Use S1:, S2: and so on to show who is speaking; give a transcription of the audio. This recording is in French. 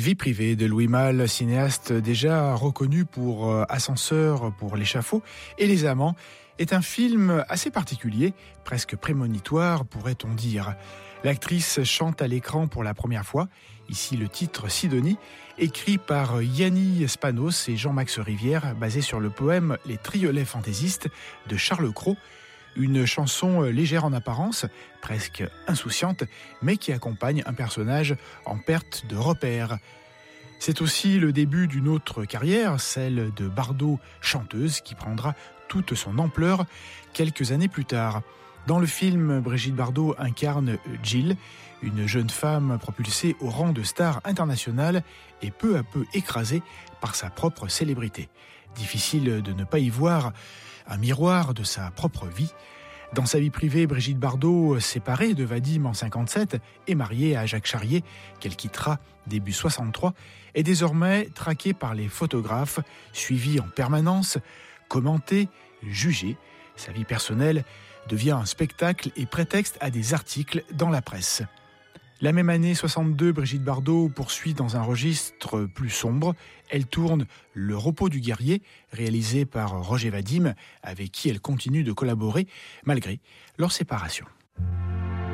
S1: Vie privée de Louis Malle, cinéaste déjà reconnu pour Ascenseur, pour L'échafaud et Les Amants, est un film assez particulier, presque prémonitoire pourrait-on dire. L'actrice chante à l'écran pour la première fois, ici le titre Sidonie, écrit par Yanni Spanos et Jean-Max Rivière, basé sur le poème Les Triolets fantaisistes de Charles Cros, une chanson légère en apparence, presque insouciante, mais qui accompagne un personnage en perte de repères. C'est aussi le début d'une autre carrière, celle de Bardot chanteuse, qui prendra toute son ampleur quelques années plus tard. Dans le film, Brigitte Bardot incarne Jill, une jeune femme propulsée au rang de star internationale et peu à peu écrasée par sa propre célébrité. Difficile de ne pas y voir un miroir de sa propre vie. Dans sa vie privée, Brigitte Bardot, séparée de Vadim en 1957 et mariée à Jacques Charrier, qu'elle quittera début 1963, est désormais traquée par les photographes, suivie en permanence, commentée, jugée. Sa vie personnelle devient un spectacle et prétexte à des articles dans la presse. La même année 62, Brigitte Bardot poursuit dans un registre plus sombre. Elle tourne Le repos du guerrier, réalisé par Roger Vadim, avec qui elle continue de collaborer malgré leur séparation.